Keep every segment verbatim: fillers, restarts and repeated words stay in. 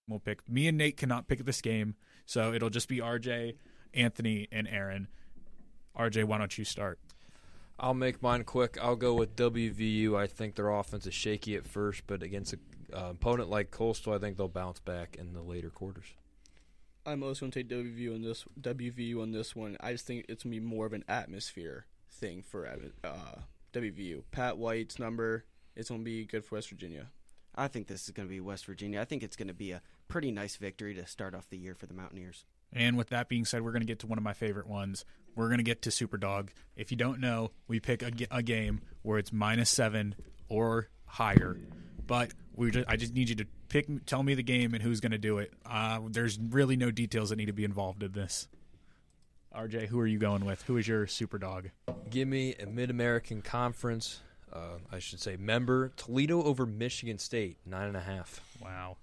We'll pick. Me and Nate cannot pick this game, so it'll just be R J, Anthony, and Aaron. R J, why don't you start? I'll make mine quick. I'll go with W V U. I think their offense is shaky at first, but against an uh, opponent like Coastal, I think they'll bounce back in the later quarters. I'm also going to take W V U on this W V U on this one. I just think it's going to be more of an atmosphere thing for uh, W V U. Pat White's number is going to be good for West Virginia. I think this is going to be West Virginia. I think it's going to be a pretty nice victory to start off the year for the Mountaineers. And with that being said, we're going to get to one of my favorite ones. We're going to get to Superdog. If you don't know, we pick a, a game where it's minus seven or higher. But we just, I just need you to pick. Tell me the game and who's going to do it. Uh, there's really no details that need to be involved in this. R J, who are you going with? Who is your Superdog? Give me a Mid-American Conference, uh, I should say, member. Toledo over Michigan State, nine and a half. Wow.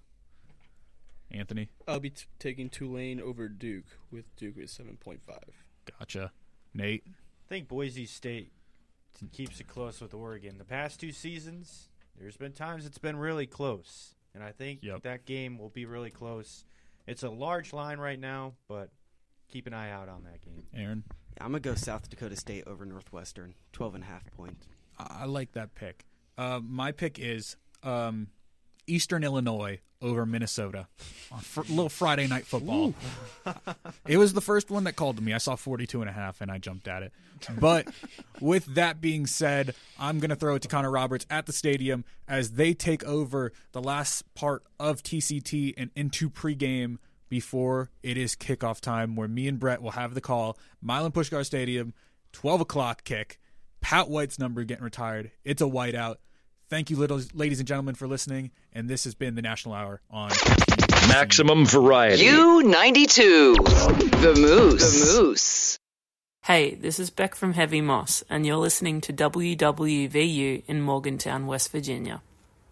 Anthony? I'll be t- taking Tulane over Duke, with Duke at seven point five. Gotcha. Nate? I think Boise State keeps it close with Oregon. The past two seasons, there's been times it's been really close, and I think yep. that game will be really close. It's a large line right now, but keep an eye out on that game. Aaron? Yeah, I'm going to go South Dakota State over Northwestern, twelve and a half points. I like that pick. Uh, my pick is um, Eastern Illinois over Minnesota. A little Friday night football. It was the first one that called to me. I saw forty-two and a half, and I jumped at it. But with that being said, I'm going to throw it to Connor Roberts at the stadium as they take over the last part of T C T and into pregame before it is kickoff time, where me and Brett will have the call. Milan Puskar Stadium, twelve o'clock kick. Pat White's number getting retired. It's a whiteout. Thank you, little, ladies and gentlemen, for listening, and this has been the National Hour on Maximum Variety. U ninety-two, The Moose. The Moose. Hey, this is Beck from Heavy Moss, and you're listening to W W V U in Morgantown, West Virginia.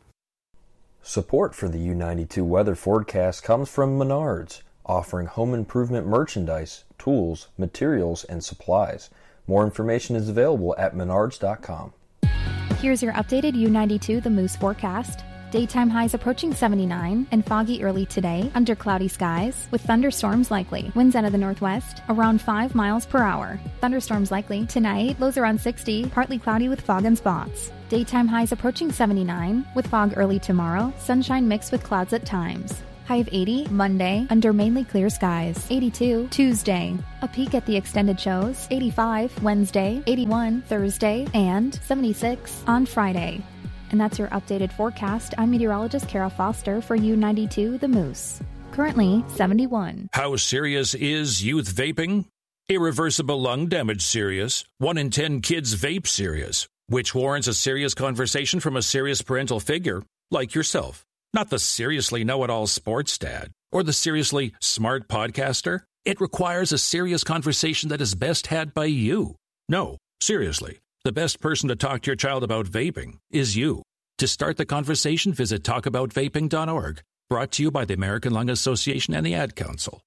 Support for the U ninety-two weather forecast comes from Menards, offering home improvement merchandise, tools, materials, and supplies. More information is available at menards dot com. Here's your updated U ninety-two The Moose forecast. Daytime highs approaching seventy-nine and foggy early today under cloudy skies with thunderstorms likely. Winds out of the northwest around five miles per hour. Thunderstorms likely tonight, lows around sixty, partly cloudy with fog and spots. Daytime highs approaching seventy-nine with fog early tomorrow, sunshine mixed with clouds at times. High of eighty Monday under mainly clear skies. eighty-two Tuesday. A peek at the extended shows. eighty-five Wednesday, eighty-one Thursday, and seventy-six on Friday. And that's your updated forecast. I'm meteorologist Kara Foster for U ninety-two The Moose. Currently seventy-one. How serious is youth vaping? Irreversible lung damage serious. One in ten kids vape serious, which warrants a serious conversation from a serious parental figure like yourself. Not the seriously know-it-all sports dad or the seriously smart podcaster. It requires a serious conversation that is best had by you. No, seriously, the best person to talk to your child about vaping is you. To start the conversation, visit talk about vaping dot org. Brought to you by the American Lung Association and the Ad Council.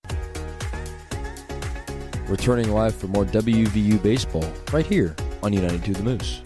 Returning live for more W V U baseball right here on U ninety-two The Moose.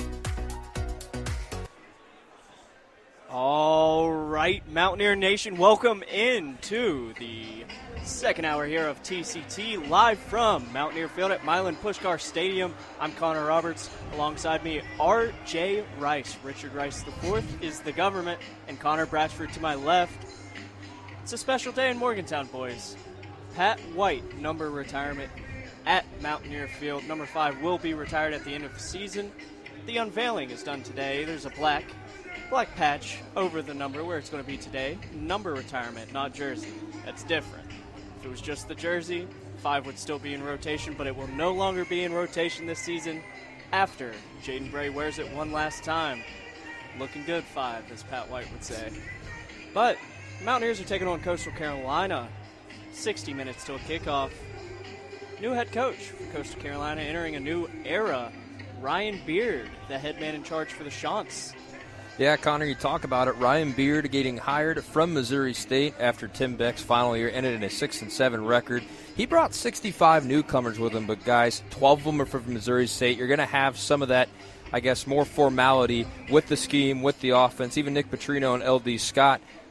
All right, Mountaineer Nation, welcome into the second hour here of T C T, live from Mountaineer Field at Milan Puskar Stadium. I'm Connor Roberts. Alongside me, R J Rice. Richard Rice the fourth is the government, and Connor Bratchford to my left. It's a special day in Morgantown, boys. Pat White, number retirement at Mountaineer Field. Number five will be retired at the end of the season. The unveiling is done today. There's a black black patch over the number where it's going to be today. Number retirement, not jersey. That's different. If it was just the jersey, five would still be in rotation, but it will no longer be in rotation this season after Jaden Bray wears it one last time. Looking good, five, as Pat White would say. But Mountaineers are taking on Coastal Carolina. sixty minutes till kickoff. New head coach for Coastal Carolina, entering a new era. Ryan Beard, the head man in charge for the Chants. Yeah, Connor, you talk about it. Ryan Beard getting hired from Missouri State after Tim Beck's final year ended in a six and seven record. He brought sixty-five newcomers with him, but guys, twelve of them are from Missouri State. You're going to have some of that, I guess, more formality with the scheme, with the offense. Even Nick Petrino and L D Scott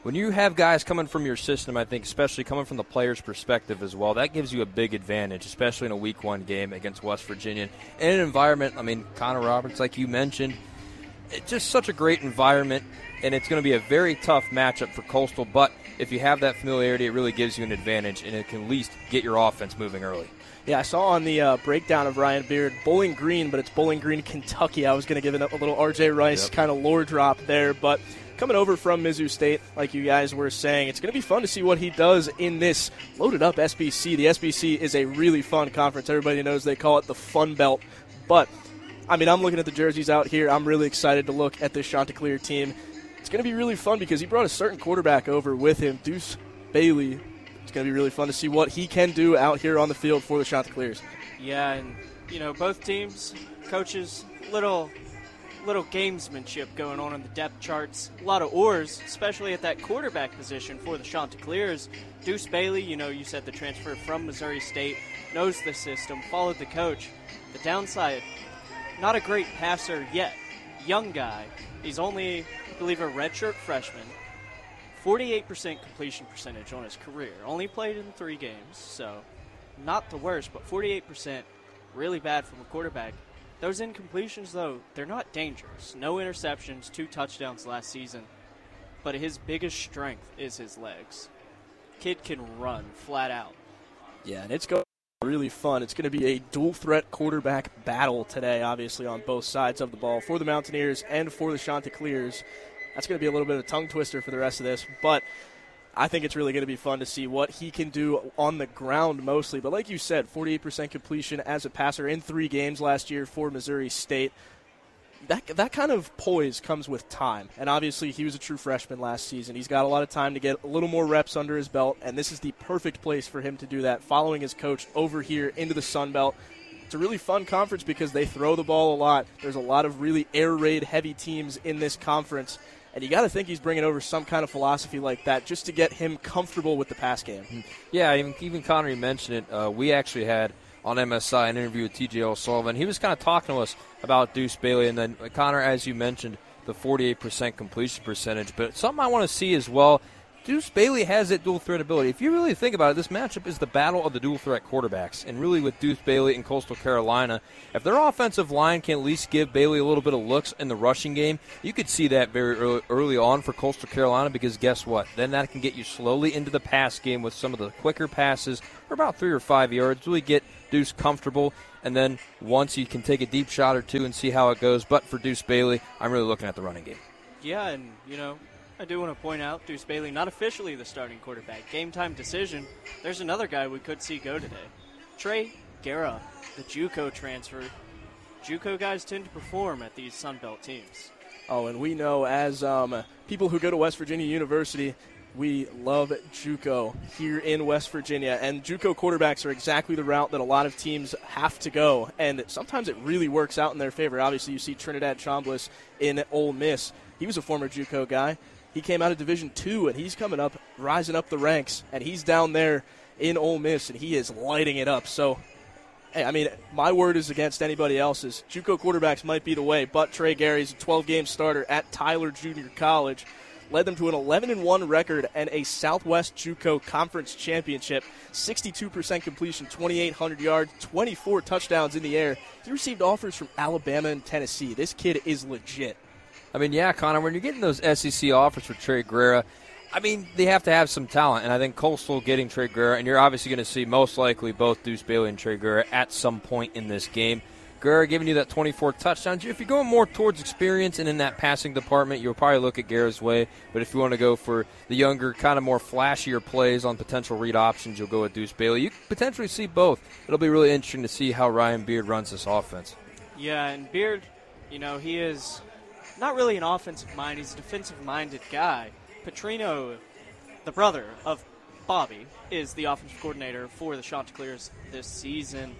when you have guys coming from your system, I think, especially coming from the player's perspective as well, that gives you a big advantage, especially in a week one game against West Virginia. In an environment, I mean, Connor Roberts, like you mentioned, it's just such a great environment, and it's going to be a very tough matchup for Coastal. But if you have that familiarity, it really gives you an advantage, and it can at least get your offense moving early. Yeah, I saw on the uh, breakdown of Ryan Beard, Bowling Green, but it's Bowling Green, Kentucky. I was going to give it a little R J Rice yep. kind of lore drop there, but coming over from Mizzou State, like you guys were saying, it's going to be fun to see what he does in this loaded-up S B C. The S B C is a really fun conference. Everybody knows they call it the Fun Belt, but, I mean, I'm looking at the jerseys out here. I'm really excited to look at this Chanticleer team. It's going to be really fun because he brought a certain quarterback over with him, Deuce Bailey. It's going to be really fun to see what he can do out here on the field for the Chanticleers. Yeah, and, you know, both teams, coaches, little little gamesmanship going on in the depth charts. A lot of oars, especially at that quarterback position for the Chanticleers. Deuce Bailey, you know, you said the transfer from Missouri State, knows the system, followed the coach. The downside, not a great passer yet. Young guy. He's only, I believe, a redshirt freshman. forty-eight percent completion percentage on his career. Only played in three games, so not the worst, but forty-eight percent, really bad from a quarterback. Those incompletions, though, they're not dangerous. No interceptions, two touchdowns last season. But his biggest strength is his legs. Kid can run flat out. Yeah, and it's going to be really fun. It's going to be a dual-threat quarterback battle today, obviously, on both sides of the ball for the Mountaineers and for the Chanticleers. That's going to be a little bit of a tongue twister for the rest of this, but I think it's really going to be fun to see what he can do on the ground mostly. But like you said, forty-eight percent completion as a passer in three games last year for Missouri State. That that kind of poise comes with time. And obviously he was a true freshman last season. He's got a lot of time to get a little more reps under his belt, and this is the perfect place for him to do that, following his coach over here into the Sun Belt. It's a really fun conference because they throw the ball a lot. There's a lot of really air raid heavy teams in this conference. And you got to think he's bringing over some kind of philosophy like that just to get him comfortable with the pass game. Yeah, even, even Connor, you mentioned it. Uh, we actually had on M S I an interview with T J O'Sullivan. He was kind of talking to us about Deuce Bailey. And then, uh, Connor, as you mentioned, the forty-eight percent completion percentage. But something I want to see as well, Deuce Bailey has that dual-threat ability. If you really think about it, this matchup is the battle of the dual-threat quarterbacks. And really with Deuce Bailey and Coastal Carolina, if their offensive line can at least give Bailey a little bit of looks in the rushing game, you could see that very early, early on for Coastal Carolina, because guess what? Then that can get you slowly into the pass game with some of the quicker passes for about three or five yards, really get Deuce comfortable. And then once you can take a deep shot or two and see how it goes. But for Deuce Bailey, I'm really looking at the running game. Yeah, and, you know, I do want to point out Deuce Bailey, not officially the starting quarterback. Game time decision. There's another guy we could see go today. Trey Guerra, the JUCO transfer. JUCO guys tend to perform at these Sun Belt teams. Oh, and we know as um, people who go to West Virginia University, we love JUCO here in West Virginia. And JUCO quarterbacks are exactly the route that a lot of teams have to go. And sometimes it really works out in their favor. Obviously, you see Trinidad Chambliss in Ole Miss. He was a former JUCO guy. He came out of Division two, and he's coming up, rising up the ranks, and he's down there in Ole Miss, and he is lighting it up. So, hey, I mean, my word is against anybody else's. JUCO quarterbacks might be the way, but Trey Gary's a twelve-game starter at Tyler Junior College. Led them to an eleven and one record and a Southwest JUCO Conference Championship. sixty-two percent completion, twenty-eight hundred yards, twenty-four touchdowns in the air. He received offers from Alabama and Tennessee. This kid is legit. I mean, yeah, Connor, when you're getting those S E C offers for Trey Guerra, I mean, they have to have some talent. And I think Coastal getting Trey Guerra, and you're obviously going to see most likely both Deuce Bailey and Trey Guerra at some point in this game. Guerra giving you that twenty-four touchdowns. If you're going more towards experience and in that passing department, you'll probably look at Guerra's way. But if you want to go for the younger, kind of more flashier plays on potential read options, you'll go with Deuce Bailey. You could potentially see both. It'll be really interesting to see how Ryan Beard runs this offense. Yeah, and Beard, you know, he is not really an offensive mind. He's a defensive-minded guy. Petrino, the brother of Bobby, is the offensive coordinator for the Chanticleers this season.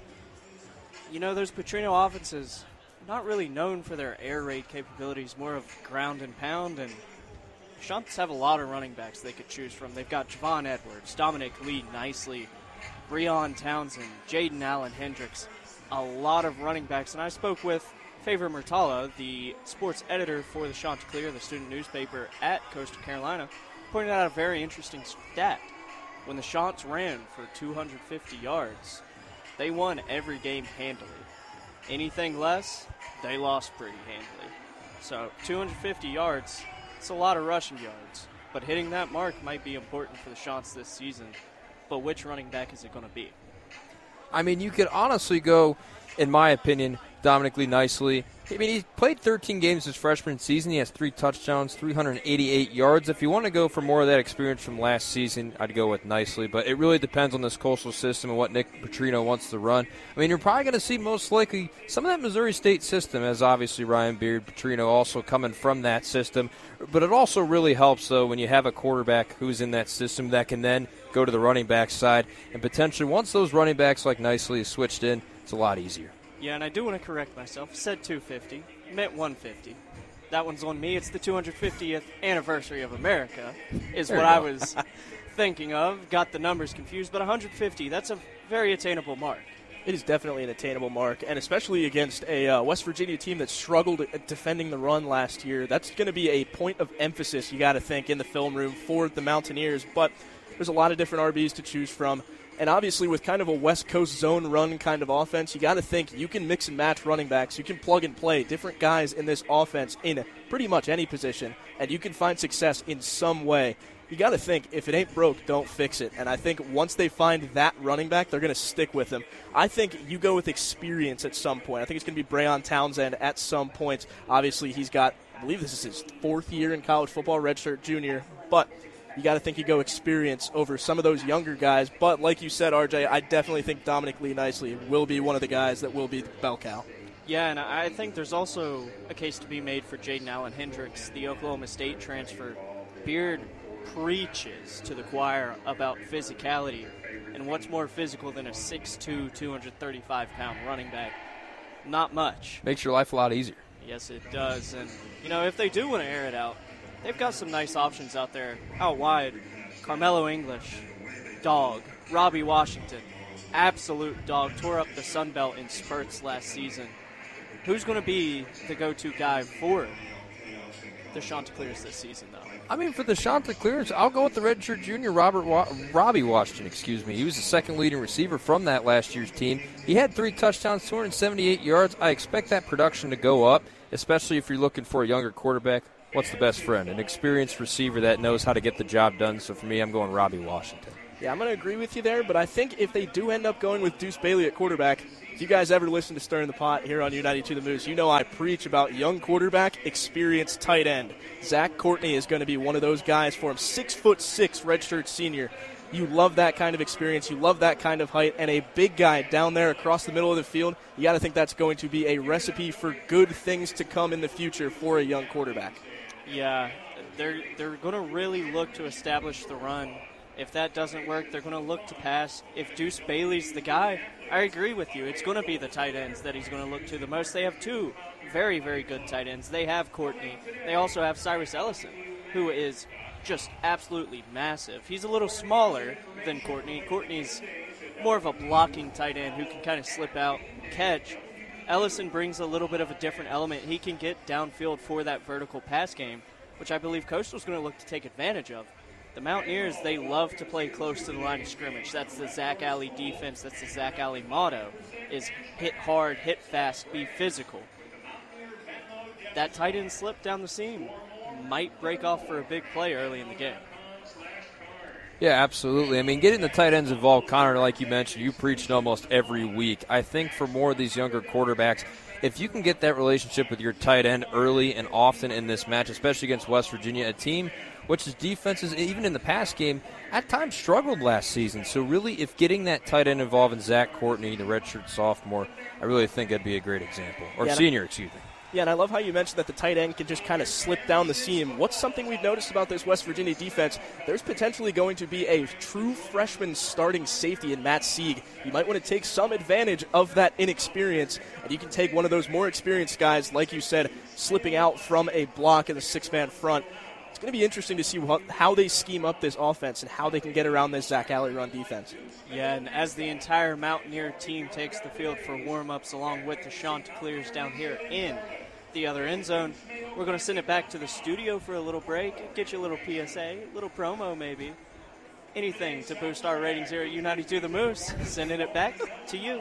You know, those Petrino offenses, not really known for their air raid capabilities, more of ground and pound, and Chants have a lot of running backs they could choose from. They've got Javon Edwards, Dominic Lee nicely, Breon Townsend, Jaden Allen Hendricks, a lot of running backs. And I spoke with Favor Murtala, the sports editor for the Chanticleer, the student newspaper at Coastal Carolina, pointed out a very interesting stat. When the Chants ran for two hundred fifty yards, they won every game handily. Anything less, they lost pretty handily. So two hundred fifty yards, it's a lot of rushing yards. But hitting that mark might be important for the Chants this season. But which running back is it going to be? I mean, you could honestly go, in my opinion, Dominic Lee Nicely. I mean, he played thirteen games his freshman season. He has three touchdowns, three hundred eighty-eight yards. If you want to go for more of that experience from last season, I'd go with Nicely. But it really depends on this Coastal system and what Nick Petrino wants to run. I mean, you're probably going to see most likely some of that Missouri State system, as obviously Ryan Beard, Petrino also coming from that system. But it also really helps, though, when you have a quarterback who's in that system that can then go to the running back side. And potentially, once those running backs like Nicely is switched in, it's a lot easier. Yeah, and I do want to correct myself. I said two fifty, meant one fifty. That one's on me. It's the two hundred fiftieth anniversary of America is There what you I go. was thinking of. Got the numbers confused, but one hundred fifty, that's a very attainable mark. It is definitely an attainable mark, and especially against a uh, West Virginia team that struggled at defending the run last year. That's going to be a point of emphasis, you got to think, in the film room for the Mountaineers. But there's a lot of different R Bs to choose from. And obviously with kind of a West Coast zone run kind of offense, you got to think you can mix and match running backs. You can plug and play different guys in this offense in pretty much any position, and you can find success in some way. You got to think, if it ain't broke, don't fix it. And I think once they find that running back, they're going to stick with him. I think you go with experience at some point. I think it's going to be Breon Townsend at some point. Obviously, he's got, I believe this is his fourth year in college football, redshirt junior, but you got to think you go experience over some of those younger guys. But like you said, R J, I definitely think Dominic Lee Nicely will be one of the guys that will be the bell cow. Yeah, and I think there's also a case to be made for Jaden Allen Hendricks, the Oklahoma State transfer. Beard preaches to the choir about physicality, and what's more physical than a six two, two hundred thirty-five pound running back? Not much. Makes your life a lot easier. Yes, it does. And, you know, if they do want to air it out, they've got some nice options out there out wide. Carmelo English, dog. Robbie Washington, absolute dog. Tore up the Sun Belt in spurts last season. Who's going to be the go-to guy for the Chanticleers this season, though? I mean, for the Chanticleers, I'll go with the redshirt junior, Robert Wa- Robbie Washington, excuse me. He was the second leading receiver from that last year's team. He had three touchdowns, two hundred seventy-eight yards. I expect that production to go up, especially if you're looking for a younger quarterback. What's the best friend? An experienced receiver that knows how to get the job done. So for me, I'm going Robbie Washington. Yeah, I'm going to agree with you there, but I think if they do end up going with Deuce Bailey at quarterback, if you guys ever listen to Stirring the Pot here on U ninety-two The Moose, you know I preach about young quarterback, experienced tight end. Zach Courtney is going to be one of those guys for him. Six foot six, redshirt senior. You love that kind of experience. You love that kind of height. And a big guy down there across the middle of the field, you got to think that's going to be a recipe for good things to come in the future for a young quarterback. Yeah, they're they're going to really look to establish the run. If that doesn't work, they're going to look to pass. If Deuce Bailey's the guy, I agree with you. It's going to be the tight ends that he's going to look to the most. They have two very, very good tight ends. They have Courtney. They also have Cyrus Ellison, who is just absolutely massive. He's a little smaller than Courtney. Courtney's more of a blocking tight end who can kind of slip out, catch. Ellison brings a little bit of a different element. He can get downfield for that vertical pass game, which I believe Coastal's going to look to take advantage of. The Mountaineers, they love to play close to the line of scrimmage. That's the Zach Alley defense. That's the Zach Alley motto, is hit hard, hit fast, be physical. That tight end slip down the seam might break off for a big play early in the game. Yeah, absolutely. I mean, getting the tight ends involved, Connor, like you mentioned, you preach it almost every week. I think for more of these younger quarterbacks, if you can get that relationship with your tight end early and often in this match, especially against West Virginia, a team which is defenses, even in the past game, at times struggled last season. So really, if getting that tight end involved in Zach Courtney, the redshirt sophomore, I really think that'd be a great example. Or yeah, senior, excuse me. Yeah, and I love how you mentioned that the tight end can just kind of slip down the seam. What's something we've noticed about this West Virginia defense? There's potentially going to be a true freshman starting safety in Matt Sieg. You might want to take some advantage of that inexperience, and you can take one of those more experienced guys, like you said, slipping out from a block in the six-man front. It's going to be interesting to see what, how they scheme up this offense and how they can get around this Zach Alley run defense. Yeah, and as the entire Mountaineer team takes the field for warm-ups along with the Chanticleers down here in the other end zone, we're going to send it back to the studio for a little break, get you a little P S A, a little promo maybe. Anything to boost our ratings here at U ninety-two The Moose, sending it back to you.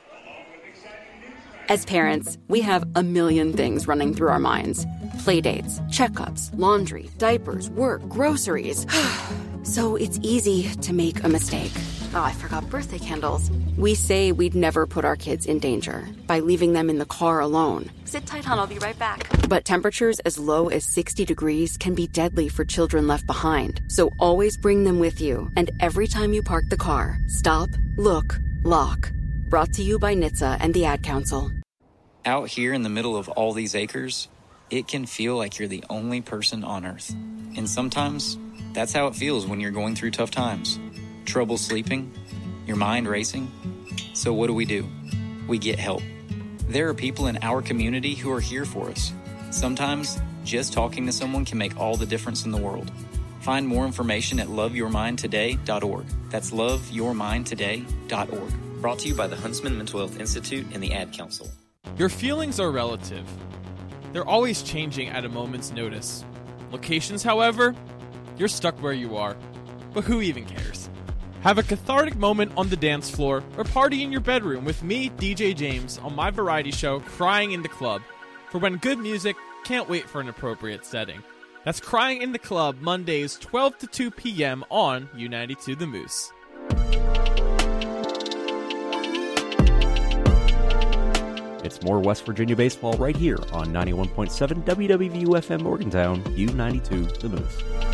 As parents, we have a million things running through our minds. Playdates, checkups, laundry, diapers, work, groceries. So it's easy to make a mistake. Oh, I forgot birthday candles. We say we'd never put our kids in danger by leaving them in the car alone. Sit tight, hon. I'll be right back. But temperatures as low as sixty degrees can be deadly for children left behind. So always bring them with you. And every time you park the car, stop, look, lock. Brought to you by N H T S A and the Ad Council. Out here in the middle of all these acres, it can feel like you're the only person on Earth. And sometimes, that's how it feels when you're going through tough times. Trouble sleeping, your mind racing. So what do we do? We get help. There are people in our community who are here for us. Sometimes, just talking to someone can make all the difference in the world. Find more information at love your mind today dot org. That's love your mind today dot org. Brought to you by the Huntsman Mental Health Institute and the Ad Council. Your feelings are relative. They're always changing at a moment's notice. Locations, however, you're stuck where you are. But who even cares? Have a cathartic moment on the dance floor or party in your bedroom with me, D J James, on my variety show, Crying in the Club, for when good music can't wait for an appropriate setting. That's Crying in the Club, Mondays, twelve to two p.m. on U ninety-two The Moose. It's more West Virginia baseball right here on ninety-one point seven W W V U F M Morgantown, U ninety-two The Moose.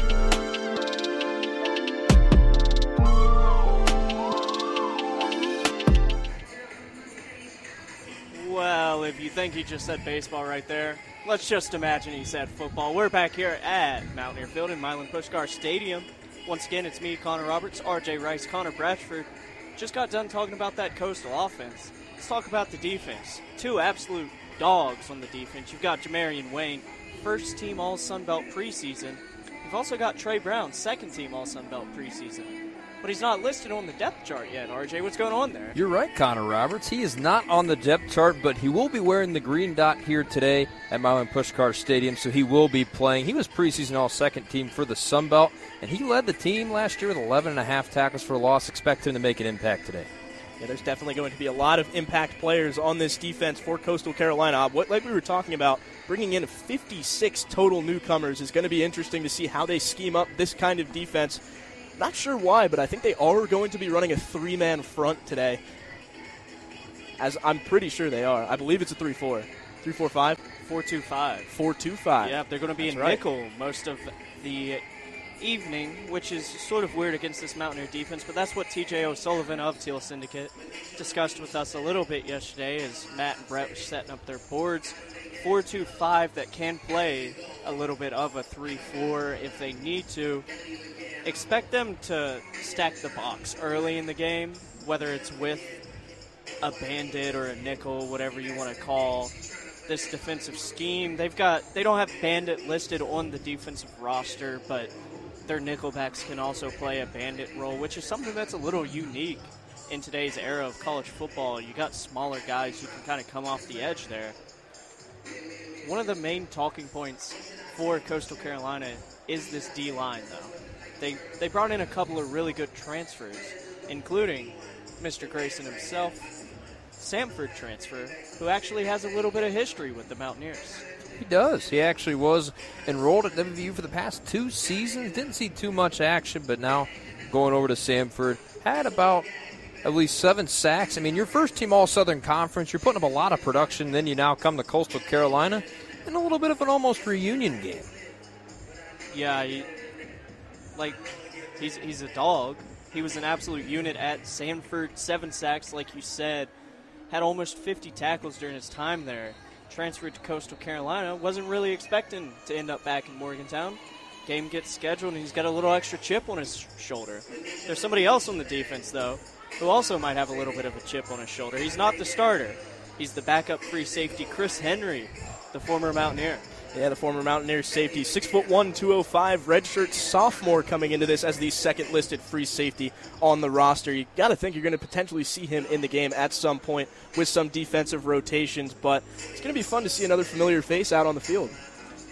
Well, if you think he just said baseball right there, let's just imagine he said football. We're back here at Mountaineer Field in Milan Puskar Stadium. Once again, it's me, Connor Roberts, R J Rice, Connor Bradford. Just got done talking about that Coastal offense. Let's talk about the defense. Two absolute dogs on the defense. You've got Jamarian Wayne, first team All-Sun Belt preseason. You've also got Trey Brown, second team All-Sun Belt preseason. But he's not listed on the depth chart yet, R J. What's going on there? You're right, Connor Roberts. He is not on the depth chart, but he will be wearing the green dot here today at Milan Puskar Stadium, so he will be playing. He was preseason all-second team for the Sun Belt, and he led the team last year with eleven and a half tackles for a loss. Expect him to make an impact today. Yeah, there's definitely going to be a lot of impact players on this defense for Coastal Carolina. What, like we were talking about, bringing in fifty-six total newcomers is going to be interesting to see how they scheme up this kind of defense. Not sure why, but I think they are going to be running a three-man front today. As I'm pretty sure they are. I believe it's a three four. three four five? four two five. four two five. Yeah, they're going to be That's in right. nickel most of the evening, which is sort of weird against this Mountaineer defense, but that's what T J O'Sullivan of Teal Syndicate discussed with us a little bit yesterday as Matt and Brett were setting up their boards. four two five that can play a little bit of a three four if they need to. Expect them to stack the box early in the game, whether it's with a bandit or a nickel, whatever you want to call this defensive scheme. They've got they don't have bandit listed on the defensive roster, but their nickelbacks can also play a bandit role, which is something that's a little unique in today's era of college football. You got smaller guys who can kind of come off the edge there. One of the main talking points for Coastal Carolina is this D-line, though. They they brought in a couple of really good transfers, including Mister Grayson himself, Samford transfer, who actually has a little bit of history with the Mountaineers. He does. He actually was enrolled at W V U for the past two seasons. Didn't see too much action, but now going over to Samford, had about at least seven sacks. I mean, your first team All-Southern Conference, you're putting up a lot of production. Then you now come to Coastal Carolina in a little bit of an almost reunion game. Yeah, he, like, he's he's a dog. He was an absolute unit at Samford, seven sacks, like you said. Had almost fifty tackles during his time there. Transferred to Coastal Carolina. Wasn't really expecting to end up back in Morgantown. Game gets scheduled, and he's got a little extra chip on his shoulder. There's somebody else on the defense, though, who also might have a little bit of a chip on his shoulder. He's not the starter. He's the backup free safety, Chris Henry, the former Mountaineer. Yeah, the former Mountaineer safety, six foot one, two oh five, redshirt sophomore coming into this as the second listed free safety on the roster. You got to think you're going to potentially see him in the game at some point with some defensive rotations, but it's going to be fun to see another familiar face out on the field.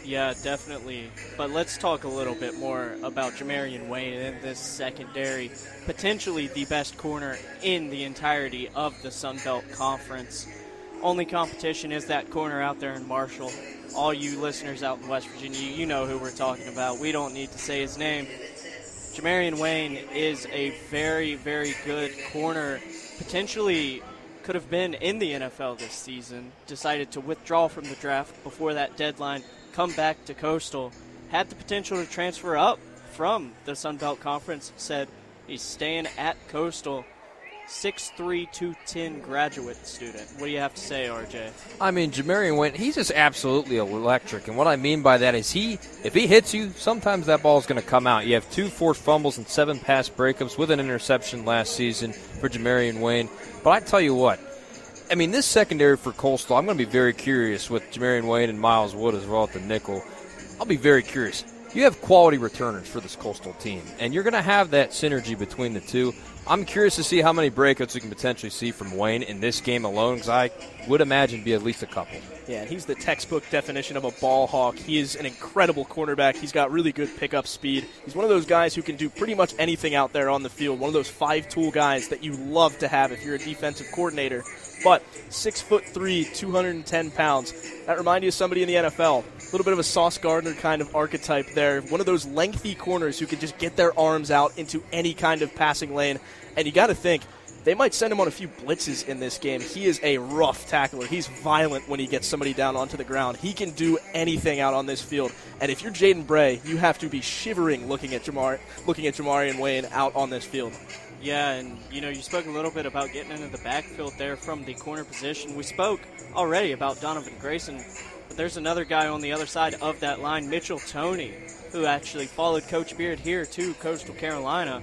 Yeah, definitely. But let's talk a little bit more about Jamarian Wayne in this secondary. Potentially the best corner in the entirety of the Sun Belt Conference. Only competition is that corner out there in Marshall. All you listeners out in West Virginia, you know who we're talking about. We don't need to say his name. Jamarian Wayne is a very, very good corner. Potentially could have been in the N F L this season. Decided to withdraw from the draft before that deadline. Come back to Coastal. Had the potential to transfer up from the Sun Belt Conference. Said he's staying at Coastal. six three, two ten graduate student. What do you have to say, R J? I mean, Jamarian Wayne, he's just absolutely electric. And what I mean by that is he, if he hits you, sometimes that ball is going to come out. You have two forced fumbles and seven pass breakups with an interception last season for Jamarian Wayne. But I tell you what, I mean, this secondary for Coastal, I'm going to be very curious with Jamarian Wayne and Miles Wood as well at the nickel. I'll be very curious. You have quality returners for this Coastal team, and you're going to have that synergy between the two. I'm curious to see how many breakouts we can potentially see from Wayne in this game alone, because I would imagine be at least a couple. Yeah, and he's the textbook definition of a ball hawk. He is an incredible cornerback. He's got really good pickup speed. He's one of those guys who can do pretty much anything out there on the field, one of those five-tool guys that you love to have if you're a defensive coordinator. But six foot three, two hundred ten pounds. That reminds you of somebody in the N F L. A little bit of a Sauce Gardner kind of archetype there. One of those lengthy corners who can just get their arms out into any kind of passing lane. And you got to think, they might send him on a few blitzes in this game. He is a rough tackler. He's violent when he gets somebody down onto the ground. He can do anything out on this field. And if you're Jaden Bray, you have to be shivering looking at Jamar, looking at Jamarian Wayne out on this field. Yeah, and, you know, you spoke a little bit about getting into the backfield there from the corner position. We spoke already about Donovan Grayson, but there's another guy on the other side of that line, Mitchell Toney, who actually followed Coach Beard here to Coastal Carolina.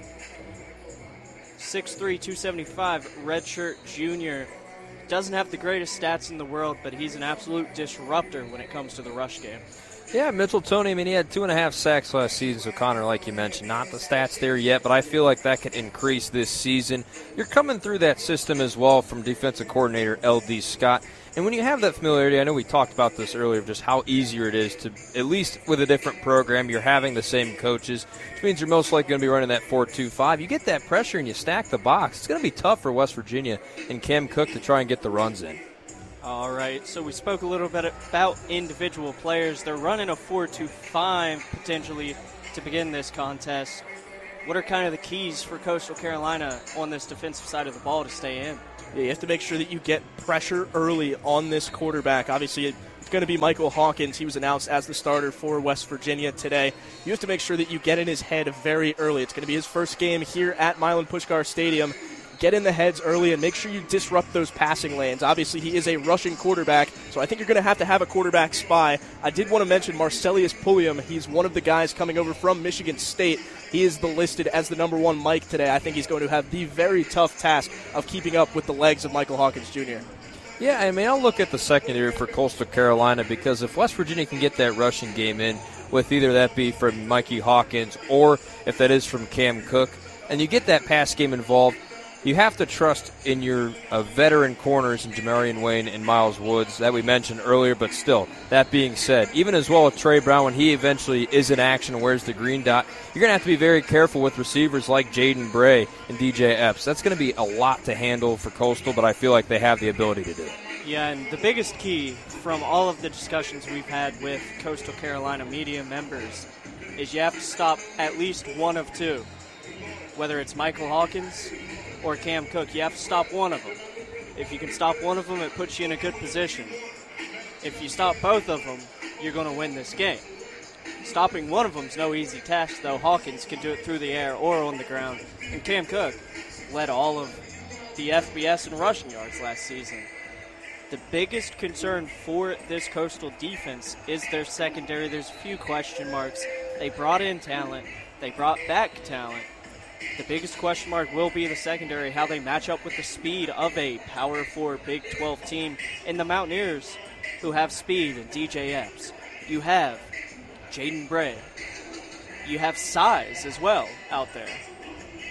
six three, two seventy-five, redshirt junior. Doesn't have the greatest stats in the world, but he's an absolute disruptor when it comes to the rush game. Yeah, Mitchell Toney, I mean, he had two and a half sacks last season, so Connor, like you mentioned, not the stats there yet, but I feel like that could increase this season. You're coming through that system as well from defensive coordinator L D Scott. And when you have that familiarity, I know we talked about this earlier, just how easier it is to, at least with a different program, you're having the same coaches, which means you're most likely going to be running that four two five. You get that pressure and you stack the box. It's going to be tough for West Virginia and Cam Cook to try and get the runs in. All right, so we spoke a little bit about individual players. They're running a four two five potentially to begin this contest. What are kind of the keys for Coastal Carolina on this defensive side of the ball to stay in? Yeah, you have to make sure that you get pressure early on this quarterback. Obviously, it's going to be Michael Hawkins. He was announced as the starter for West Virginia today. You have to make sure that you get in his head very early. It's going to be his first game here at Milan Puskar Stadium. Get in the heads early and make sure you disrupt those passing lanes. Obviously, he is a rushing quarterback, so I think you're going to have to have a quarterback spy. I did want to mention Marcellus Pulliam. He's one of the guys coming over from Michigan State. He is the listed as the number one Mike today. I think he's going to have the very tough task of keeping up with the legs of Michael Hawkins Junior Yeah, I mean, I'll look at the secondary for Coastal Carolina because if West Virginia can get that rushing game in, with either that be from Mikey Hawkins or if that is from Cam Cook, and you get that pass game involved, you have to trust in your uh, veteran corners in Jamarian Wayne and Miles Woods that we mentioned earlier, but still, that being said, even as well with Trey Brown, when he eventually is in action and wears the green dot, you're going to have to be very careful with receivers like Jaden Bray and D J Epps. That's going to be a lot to handle for Coastal, but I feel like they have the ability to do it. Yeah, and the biggest key from all of the discussions we've had with Coastal Carolina media members is you have to stop at least one of two, whether it's Michael Hawkins or Cam Cook. You have to stop one of them. If you can stop one of them, it puts you in a good position. If you stop both of them, you're going to win this game. Stopping one of them is no easy task, though. Hawkins can do it through the air or on the ground. And Cam Cook led all of the F B S in rushing yards last season. The biggest concern for this Coastal defense is their secondary. There's a few question marks. They brought in talent. They brought back talent. The biggest question mark will be the secondary, how they match up with the speed of a Power four Big twelve team. And the Mountaineers, who have speed and D J Epps. You have Jaden Bray. You have size as well out there.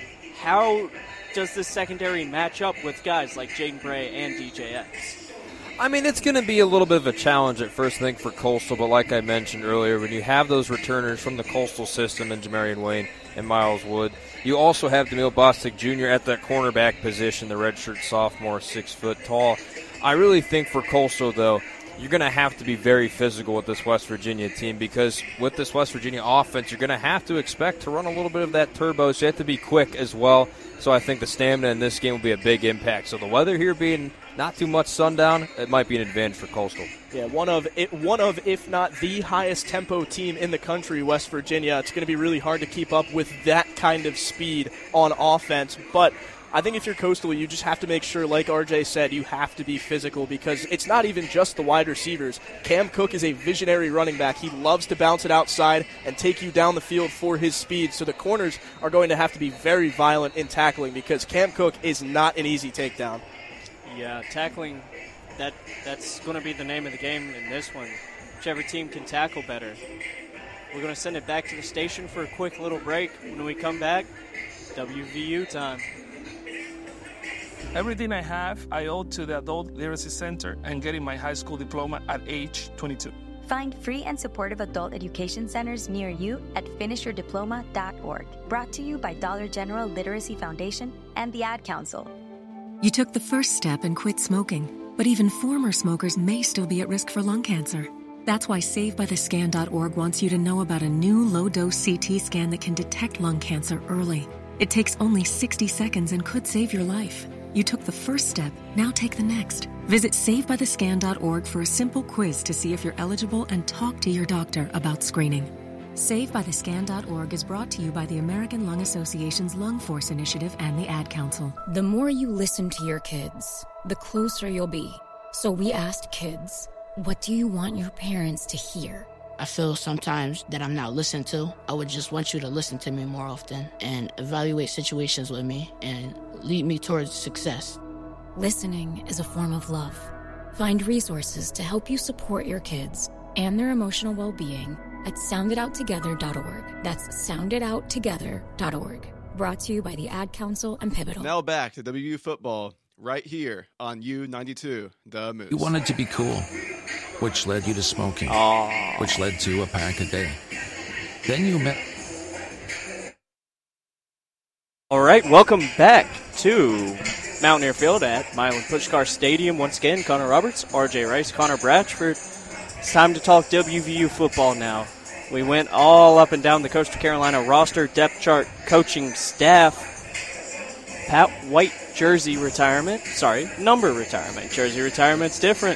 How does this secondary match up with guys like Jaden Bray and D J Epps? I mean, it's going to be a little bit of a challenge at first, I think, for Coastal. But like I mentioned earlier, when you have those returners from the Coastal system in Jamarian Wayne and Miles Wood, you also have Demille Bostic Junior at that cornerback position, the redshirt sophomore, six foot tall. I really think for Coastal, though, you're going to have to be very physical with this West Virginia team, because with this West Virginia offense, you're going to have to expect to run a little bit of that turbo, so you have to be quick as well. So I think the stamina in this game will be a big impact. So the weather here being not too much sundown, it might be an advantage for Coastal. Yeah, one of it, one of, if not the highest tempo team in the country, West Virginia. It's going to be really hard to keep up with that kind of speed on offense, but I think if you're Coastal, you just have to make sure, like R J said, you have to be physical, because it's not even just the wide receivers. Cam Cook is a visionary running back. He loves to bounce it outside and take you down the field for his speed. So the corners are going to have to be very violent in tackling, because Cam Cook is not an easy takedown. Yeah, tackling, that that's going to be the name of the game in this one. Whichever team can tackle better. We're going to send it back to the station for a quick little break. When we come back, W V U time. Everything I have, I owe to the Adult Literacy Center and getting my high school diploma at age twenty-two. Find free and supportive adult education centers near you at finish your diploma dot org. Brought to you by Dollar General Literacy Foundation and the Ad Council. You took the first step and quit smoking, but even former smokers may still be at risk for lung cancer. That's why save by the scan dot org wants you to know about a new low-dose C T scan that can detect lung cancer early. It takes only sixty seconds and could save your life. You took the first step, now take the next. Visit save by the scan dot org for a simple quiz to see if you're eligible and talk to your doctor about screening. save by the scan dot org is brought to you by the American Lung Association's Lung Force Initiative and the Ad Council. The more you listen to your kids, the closer you'll be. So we asked kids, what do you want your parents to hear? I feel sometimes that I'm not listened to. I would just want you to listen to me more often and evaluate situations with me and lead me towards success. Listening is a form of love. Find resources to help you support your kids and their emotional well-being at sound it out together dot org. That's sound it out together dot org. Brought to you by the Ad Council and Pivotal. Now back to W V U football right here on U ninety-two, The Moose. You wanted to be cool, which led you to smoking, Aww. which led to a pack a day. Then you met... All right, welcome back to Mountaineer Field at Milan Pushkar Stadium. Once again, Connor Roberts, R J Rice, Connor Bratchford. It's time to talk W V U football now. We went all up and down the Coastal Carolina roster, depth chart, coaching staff. Pat White jersey retirement. Sorry, number retirement. Jersey retirement's different.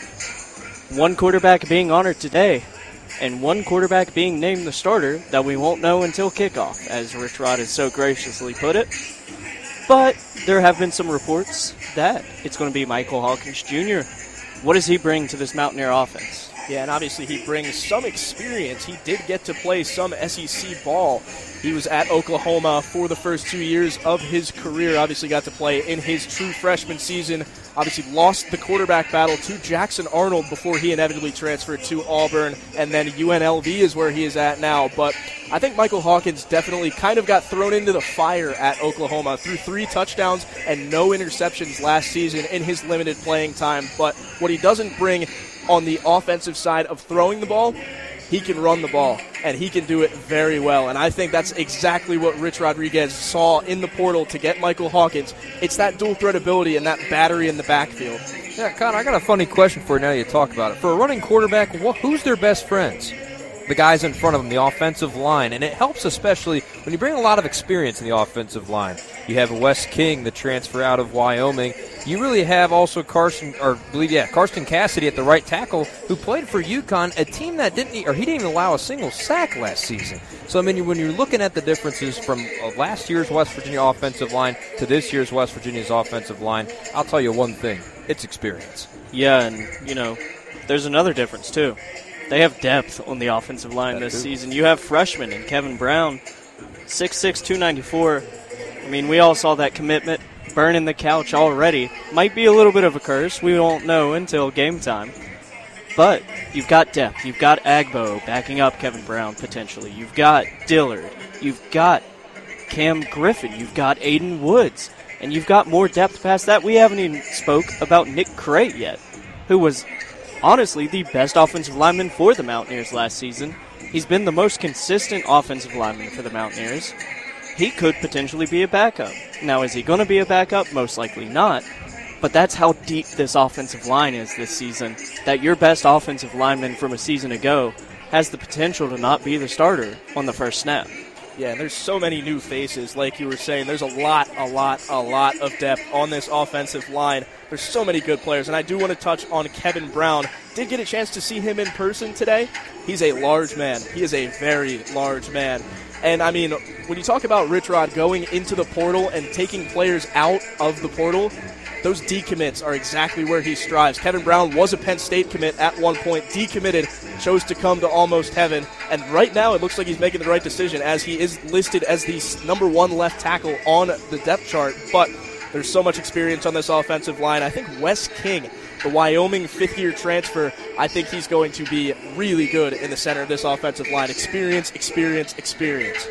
One quarterback being honored today, and one quarterback being named the starter that we won't know until kickoff, as Rich Rod has so graciously put it. But there have been some reports that it's going to be Michael Hawkins Junior What does he bring to this Mountaineer offense? Yeah, and obviously he brings some experience. He did get to play some S E C ball. He was at Oklahoma for the first two years of his career. Obviously got to play in his true freshman season. Obviously lost the quarterback battle to Jackson Arnold before he inevitably transferred to Auburn. And then U N L V is where he is at now. But I think Michael Hawkins definitely kind of got thrown into the fire at Oklahoma. Threw three touchdowns and no interceptions last season in his limited playing time. But what he doesn't bring on the offensive side of throwing the ball, he can run the ball, and he can do it very well. And I think that's exactly what Rich Rodriguez saw in the portal to get Michael Hawkins. It's that dual threat ability and that battery in the backfield. Yeah, Connor, I got a funny question for you now that you talk about it. For a running quarterback, wh- who's their best friends? The guys in front of them, the offensive line. And it helps especially when you bring a lot of experience in the offensive line. You have Wes King, the transfer out of Wyoming. You really have also Carson, or believe, yeah, Karsten Cassidy at the right tackle, who played for UConn, a team that didn't, or he didn't even allow a single sack last season. So I mean, when you're looking at the differences from last year's West Virginia offensive line to this year's West Virginia's offensive line, I'll tell you one thing: it's experience. Yeah, and you know, there's another difference too. They have depth on the offensive line this season. You have freshmen in Kevin Brown, six six, two ninety-four. I mean, we all saw that commitment burning the couch already. Might be a little bit of a curse. We won't know until game time. But you've got depth. You've got Agbo backing up Kevin Brown potentially. You've got Dillard. You've got Cam Griffin. You've got Aiden Woods. And you've got more depth past that. We haven't even spoke about Nick Crate yet, who was honestly the best offensive lineman for the Mountaineers last season. He's been the most consistent offensive lineman for the Mountaineers. He could potentially be a backup. Now, is he going to be a backup? Most likely not. But that's how deep this offensive line is this season, that your best offensive lineman from a season ago has the potential to not be the starter on the first snap. Yeah, and there's so many new faces, like you were saying. There's a lot, a lot, a lot of depth on this offensive line. There's so many good players, and I do want to touch on Kevin Brown. Did get a chance to see him in person today. He's a large man. He is a very large man. And, I mean, when you talk about Rich Rod going into the portal and taking players out of the portal, those decommits are exactly where he strives. Kevin Brown was a Penn State commit at one point, decommitted, chose to come to Almost Heaven, and right now it looks like he's making the right decision as he is listed as the number one left tackle on the depth chart, but there's so much experience on this offensive line. I think Wes King, the Wyoming fifth-year transfer, I think he's going to be really good in the center of this offensive line. Experience, experience, experience.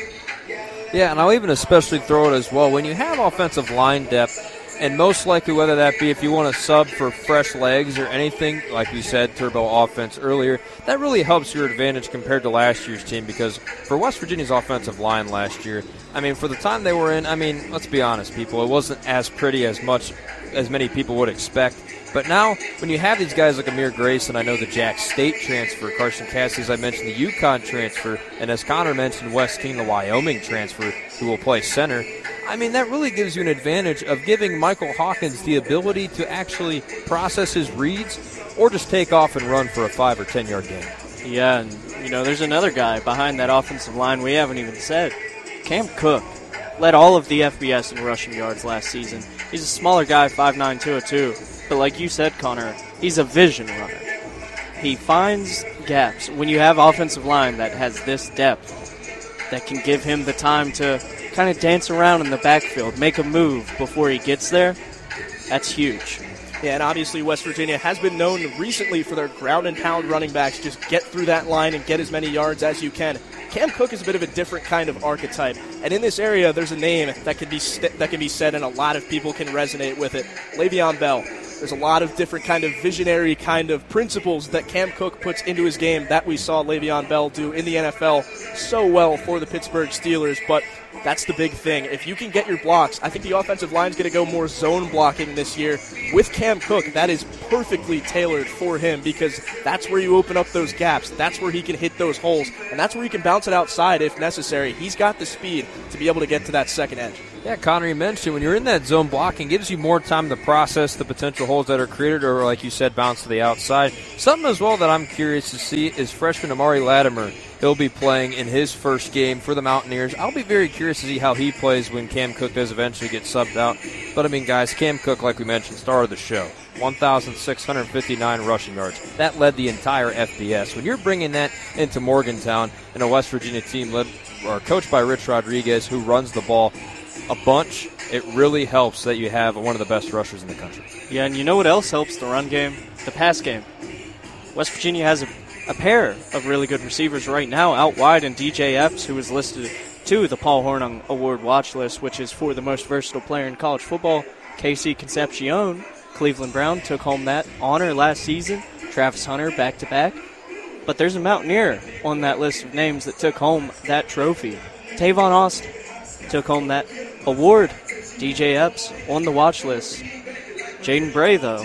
Yeah, and I'll even especially throw it as well. When you have offensive line depth, and most likely whether that be if you want to sub for fresh legs or anything, like we said, turbo offense earlier, that really helps your advantage compared to last year's team because for West Virginia's offensive line last year, I mean, for the time they were in, I mean, let's be honest, people, it wasn't as pretty as much as many people would expect. But now, when you have these guys like Amir Grayson, I know the Jack State transfer, Carson Cassidy, as I mentioned, the UConn transfer, and as Connor mentioned, Wes King, the Wyoming transfer, who will play center. I mean, that really gives you an advantage of giving Michael Hawkins the ability to actually process his reads or just take off and run for a five or ten yard gain. Yeah, and, you know, there's another guy behind that offensive line we haven't even said. Cam Cook led all of the F B S in rushing yards last season. He's a smaller guy, five nine, two oh two. But like you said, Connor, he's a vision runner. He finds gaps. When you have offensive line that has this depth, that can give him the time to kind of dance around in the backfield, make a move before he gets there, that's huge. Yeah, and obviously West Virginia has been known recently for their ground and pound running backs. Just get through that line and get as many yards as you can. Cam Cook is a bit of a different kind of archetype, and in this area, there's a name that can be st- that can be said, and a lot of people can resonate with it. Le'Veon Bell. There's a lot of different kind of visionary kind of principles that Cam Cook puts into his game that we saw Le'Veon Bell do in the N F L so well for the Pittsburgh Steelers, but that's the big thing. If you can get your blocks, I think the offensive line is going to go more zone blocking this year. With Cam Cook, that is perfectly tailored for him because that's where you open up those gaps. That's where he can hit those holes, and that's where he can bounce it outside if necessary. He's got the speed to be able to get to that second edge. Yeah, Connor, you mentioned when you're in that zone blocking, it gives you more time to process the potential holes that are created or, like you said, bounce to the outside. Something as well that I'm curious to see is freshman Amari Latimer. He'll be playing in his first game for the Mountaineers. I'll be very curious to see how he plays when Cam Cook does eventually get subbed out. But, I mean, guys, Cam Cook, like we mentioned, star of the show. one thousand six hundred fifty-nine rushing yards. That led the entire F B S. When you're bringing that into Morgantown and a West Virginia team led or coached by Rich Rodriguez, who runs the ball a bunch, it really helps that you have one of the best rushers in the country. Yeah, and you know what else helps the run game? The pass game. West Virginia has a, a pair of really good receivers right now out wide, and D J Epps, who is listed to the Paul Hornung Award watch list, which is for the most versatile player in college football. Casey Concepcion, Cleveland Brown, took home that honor last season. Travis Hunter back-to-back. But there's a Mountaineer on that list of names that took home that trophy. Tavon Austin took home that award. D J Epps on the watch list. Jaden Bray, though,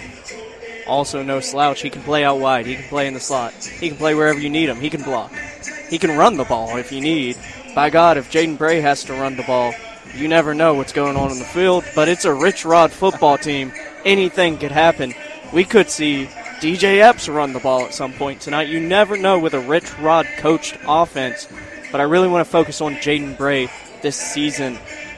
also no slouch. He can play out wide. He can play in the slot. He can play wherever you need him. He can block. He can run the ball if you need. By God, if Jaden Bray has to run the ball, you never know what's going on in the field. But it's a Rich Rod football team. Anything could happen. We could see D J Epps run the ball at some point tonight. You never know with a Rich Rod coached offense. But I really want to focus on Jaden Bray this season.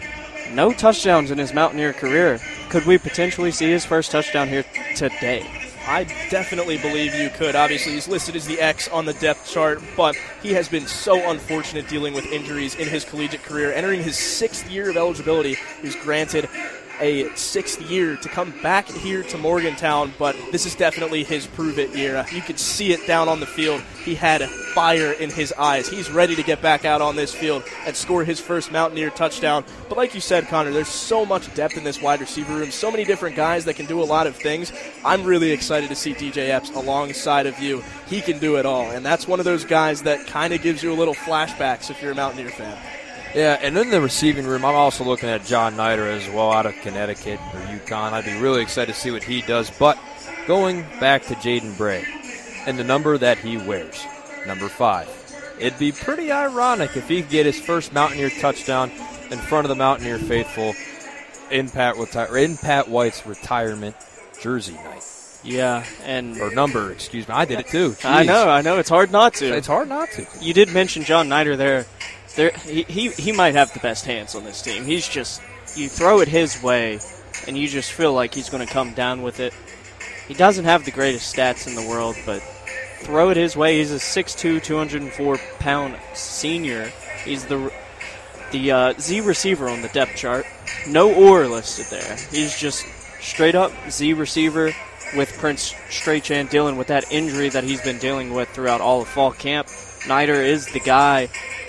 No touchdowns in his Mountaineer career. Could we potentially see his first touchdown here today? I definitely believe you could. Obviously, he's listed as the X on the depth chart, but he has been so unfortunate dealing with injuries in his collegiate career. Entering his sixth year of eligibility, he was granted a sixth year to come back here to Morgantown, but this is definitely his prove-it year. You could see it down on the field. He had fire in his eyes. He's ready to get back out on this field and score his first Mountaineer touchdown. But like you said, Connor, there's so much depth in this wide receiver room, so many different guys that can do a lot of things. I'm really excited to see D J Epps alongside of you. He can do it all, and that's one of those guys that kind of gives you a little flashbacks if you're a Mountaineer fan. Yeah, and in the receiving room, I'm also looking at John Nider as well out of Connecticut or UConn. I'd be really excited to see what he does. But going back to Jaden Bray and the number that he wears, number five, it'd be pretty ironic if he could get his first Mountaineer touchdown in front of the Mountaineer faithful in Pat, in Pat White's retirement jersey night. Yeah, and or number, excuse me. I did it too. Jeez. I know, I know. It's hard not to. It's hard not to. You did mention John Nider there. There, he, he he might have the best hands on this team. He's just, you throw it his way, and you just feel like he's going to come down with it. He doesn't have the greatest stats in the world, but throw it his way. He's a six two, two hundred four pound senior. He's the the uh, Z receiver on the depth chart. No or listed there. He's just straight up Z receiver with Prince Strachan dealing with that injury that he's been dealing with throughout all of fall camp. Nider is the guy.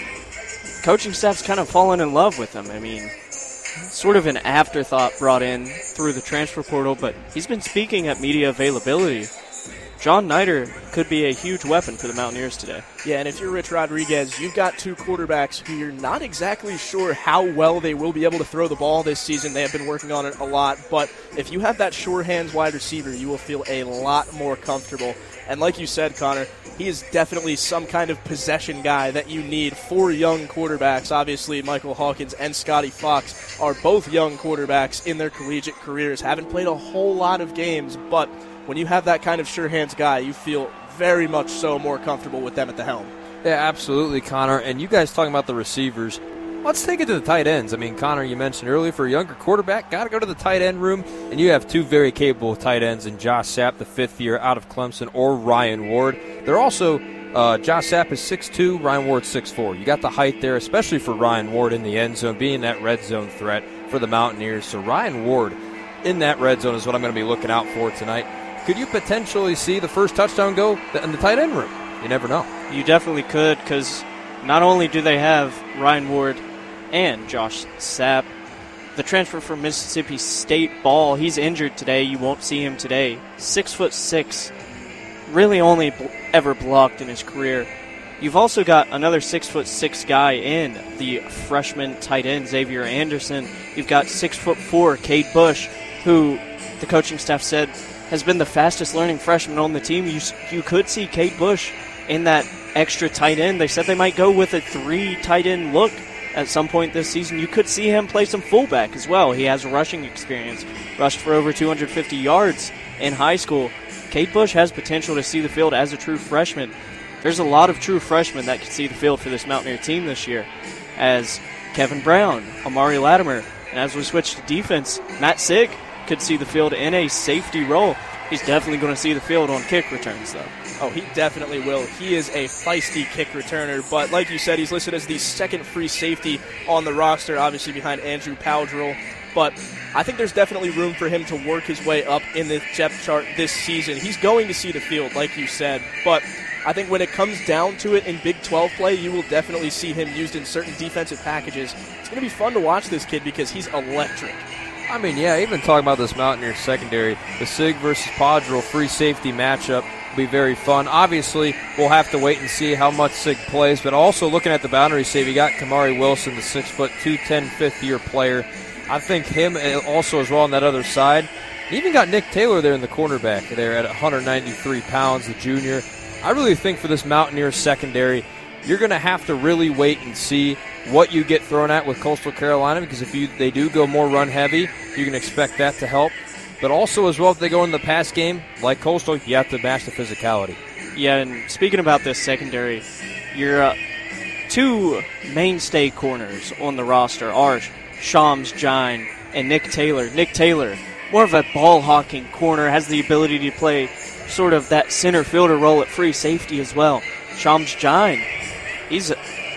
Coaching staff's kind of fallen in love with him. I mean, sort of an afterthought brought in through the transfer portal, but he's been speaking at media availability. John Nider could be a huge weapon for the Mountaineers today. Yeah, and if you're Rich Rodriguez, you've got two quarterbacks who you're not exactly sure how well they will be able to throw the ball this season. They have been working on it a lot, but if you have that sure hands wide receiver, you will feel a lot more comfortable. And like you said, Connor, he is definitely some kind of possession guy that you need for young quarterbacks. Obviously, Michael Hawkins and Scotty Fox are both young quarterbacks in their collegiate careers, haven't played a whole lot of games, but when you have that kind of sure hands guy, you feel very much so more comfortable with them at the helm. Yeah, absolutely, Connor. And you guys talking about the receivers, let's take it to the tight ends. I mean, Connor, you mentioned earlier, for a younger quarterback, got to go to the tight end room, and you have two very capable tight ends in Josh Sapp, the fifth year out of Clemson, or Ryan Ward. They're also, uh, Josh Sapp is six two, Ryan Ward six four. You got the height there, especially for Ryan Ward in the end zone, being that red zone threat for the Mountaineers. So Ryan Ward in that red zone is what I'm going to be looking out for tonight. Could you potentially see the first touchdown go in the tight end room? You never know. You definitely could, because not only do they have Ryan Ward and Josh Sapp, the transfer from Mississippi State Ball, he's injured today. You won't see him today. Six foot six, really only bl- ever blocked in his career. You've also got another six foot six guy in the freshman tight end Xavier Anderson. You've got six foot four Cade Bush, who the coaching staff said has been the fastest learning freshman on the team. You you could see Cade Bush in that extra tight end. They said they might go with a three tight end look at some point this season. You could see him play some fullback as well. He has rushing experience, rushed for over two hundred fifty yards in high school. Cade Bush has potential to see the field as a true freshman. There's a lot of true freshmen that could see the field for this Mountaineer team this year, as Kevin Brown, Amari Latimer, and as we switch to defense, Matt Sig could see the field in a safety role. He's definitely going to see the field on kick returns, though. Oh, he definitely will. He is a feisty kick returner, but like you said, he's listed as the second free safety on the roster, obviously behind Andrew Powdrill. But I think there's definitely room for him to work his way up in the depth chart this season. He's going to see the field, like you said, but I think when it comes down to it in Big twelve play, you will definitely see him used in certain defensive packages. It's going to be fun to watch this kid because he's electric. I mean, yeah, even talking about this Mountaineer secondary, the Sig versus Padril free safety matchup will be very fun. Obviously, we'll have to wait and see how much Sig plays, but also looking at the boundary save, you got Kamari Wilson, the six foot two ten fifth-year player. I think him also as well on that other side. You even got Nick Taylor there in the cornerback there at one hundred ninety-three pounds, the junior. I really think for this Mountaineer secondary, you're going to have to really wait and see what you get thrown at with Coastal Carolina, because if you they do go more run-heavy, you can expect that to help. But also as well, if they go in the pass game, like Coastal, you have to match the physicality. Yeah, and speaking about this secondary, your uh, two mainstay corners on the roster are Shams Jine and Nick Taylor. Nick Taylor, more of a ball-hawking corner, has the ability to play sort of that center fielder role at free safety as well. Shams Jine, he's a,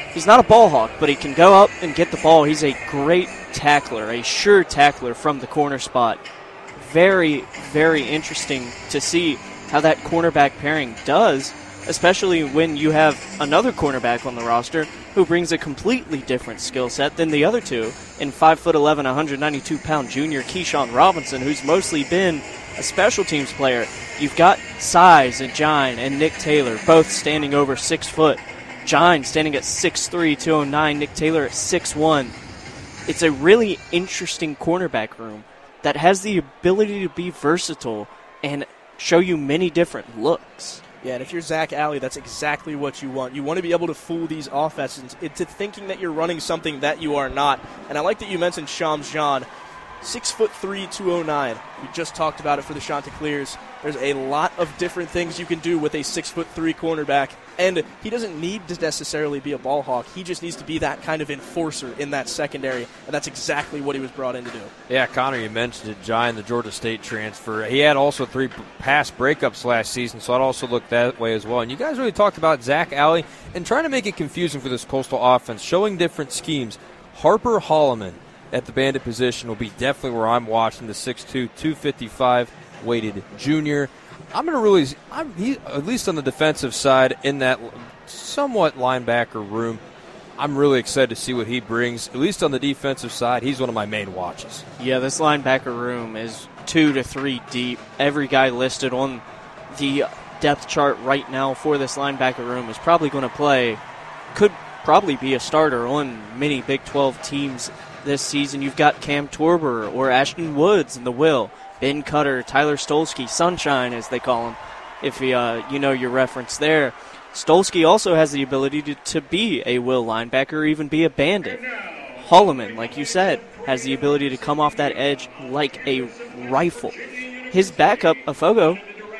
he's not a ball hawk, but he can go up and get the ball. He's a great tackler, a sure tackler from the corner spot. Very, very interesting to see how that cornerback pairing does, especially when you have another cornerback on the roster who brings a completely different skill set than the other two in five foot eleven, one hundred ninety-two pound junior Keyshawn Robinson, who's mostly been a special teams player. You've got Size and Gine and Nick Taylor both standing over six foot. Gine standing at six three, two oh nine, Nick Taylor at six one. It's a really interesting cornerback room that has the ability to be versatile and show you many different looks. Yeah, and if you're Zach Alley, that's exactly what you want. You want to be able to fool these offenses into thinking that you're running something that you are not. And I like that you mentioned Shams Jean, six foot three, two oh nine. We just talked about it for the Chanticleers. There's a lot of different things you can do with a six foot three cornerback, and he doesn't need to necessarily be a ball hawk. He just needs to be that kind of enforcer in that secondary, and that's exactly what he was brought in to do. Yeah, Connor, you mentioned it, Giant, the Georgia State transfer. He had also three pass breakups last season, so I'd also look that way as well. And you guys really talked about Zach Alley and trying to make it confusing for this Coastal offense, showing different schemes. Harper Holloman at the bandit position will be definitely where I'm watching, the six two, two fifty-five weighted junior. I'm going to really, I'm, he, at least on the defensive side, in that somewhat linebacker room, I'm really excited to see what he brings. At least on the defensive side, he's one of my main watches. Yeah, this linebacker room is two to three deep. Every guy listed on the depth chart right now for this linebacker room is probably going to play, could probably be a starter on many Big twelve teams this season. You've got Cam Torber or Ashton Woods in the will. Ben Cutter, Tyler Stolsky, Sunshine as they call him, if you, uh, you know your reference there. Stolsky also has the ability to, to be a will linebacker or even be a bandit. Holloman, like you said, has the ability to come off that edge like a rifle. His backup, Afogo,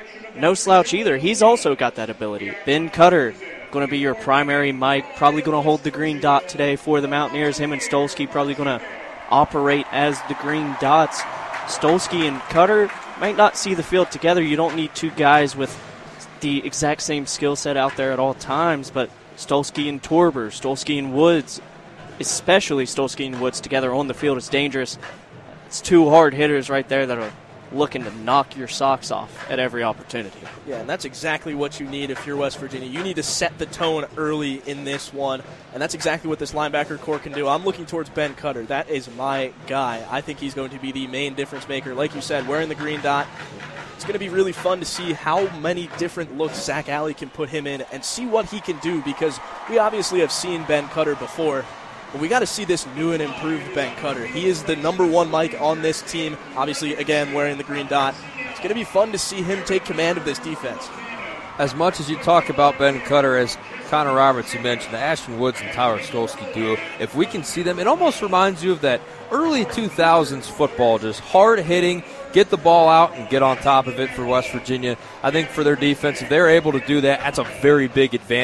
no slouch either. He's also got that ability. Ben Cutter, going to be your primary Mike, probably going to hold the green dot today for the Mountaineers. Him and Stolsky probably going to operate as the green dots. Stolsky and Cutter might not see the field together. You don't need two guys with the exact same skill set out there at all times, but Stolsky and Torber, Stolsky and Woods, especially Stolsky and Woods together on the field is dangerous. It's two hard hitters right there that are looking to knock your socks off at every opportunity. Yeah, and that's exactly what you need if you're West Virginia. You need to set the tone early in this one, and that's exactly what this linebacker core can do. I'm looking towards Ben Cutter. That is my guy. I think he's going to be the main difference maker. Like you said, wearing the green dot, it's going to be really fun to see how many different looks Zach Alley can put him in and see what he can do, because we obviously have seen Ben Cutter before. But we got to see this new and improved Ben Cutter. He is the number one Mike on this team. Obviously, again, wearing the green dot. It's going to be fun to see him take command of this defense. As much as you talk about Ben Cutter, as Connor Roberts, you mentioned, the Ashton Woods and Tyler Stolsky duo, if we can see them, it almost reminds you of that early two thousands football, just hard-hitting, get the ball out and get on top of it for West Virginia. I think for their defense, if they're able to do that, that's a very big advantage.